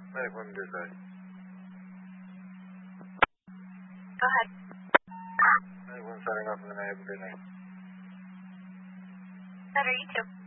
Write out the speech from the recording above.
Medic 1 Thursday. Go ahead. Medic 1 starting off in the night. Have a good night. Better, you too.